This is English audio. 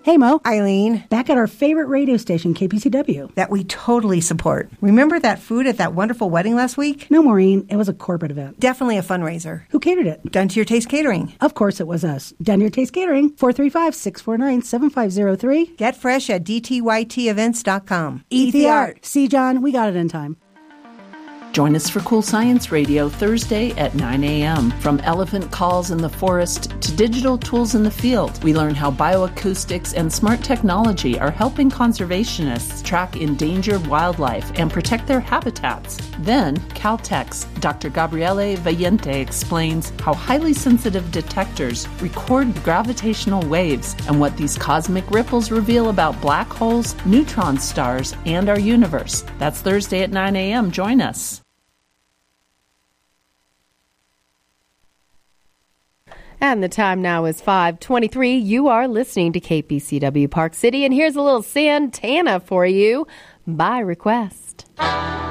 Hey, Mo. Eileen. Back at our favorite radio station, KPCW. That we totally support. Remember that food at that wonderful wedding last week? No, Maureen. It was a corporate event. Definitely a fundraiser. Who catered it? Done to Your Taste Catering. Of course it was us. Done to Your Taste Catering. 435-649-7503. Get fresh at dtytevents.com. Eat the art. See, John, we got it in time. Join us for Cool Science Radio Thursday at 9 a.m. From elephant calls in the forest to digital tools in the field, we learn how bioacoustics and smart technology are helping conservationists track endangered wildlife and protect their habitats. Then, Caltech's Dr. Gabriele Valiente explains how highly sensitive detectors record gravitational waves and what these cosmic ripples reveal about black holes, neutron stars, and our universe. That's Thursday at 9 a.m. Join us. And the time now is 5:23. You are listening to KPCW Park City, and here's a little Santana for you by request.